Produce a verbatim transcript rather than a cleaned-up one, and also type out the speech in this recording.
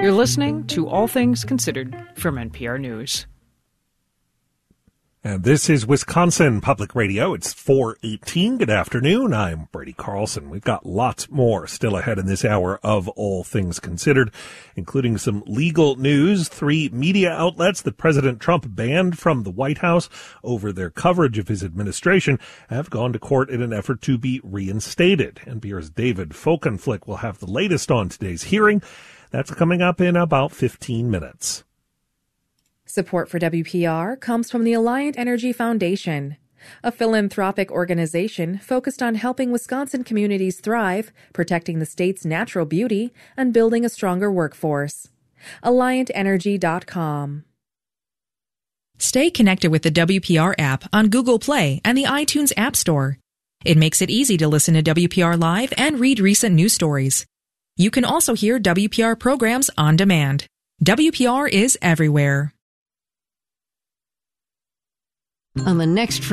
You're listening to All Things Considered from N P R News. And this is Wisconsin Public Radio. It's four eighteen. Good afternoon. I'm Brady Carlson. We've got lots more still ahead in this hour of All Things Considered, including some legal news. Three media outlets that President Trump banned from the White House over their coverage of his administration have gone to court in an effort to be reinstated. N P R's David Folkenflik will have the latest on today's hearing. That's coming up in about fifteen minutes. Support for W P R comes from the Alliant Energy Foundation, a philanthropic organization focused on helping Wisconsin communities thrive, protecting the state's natural beauty, and building a stronger workforce. Alliant Energy dot com. Stay connected with the W P R app on Google Play and the iTunes App Store. It makes it easy to listen to W P R Live and read recent news stories. You can also hear W P R programs on demand. W P R is everywhere. On the next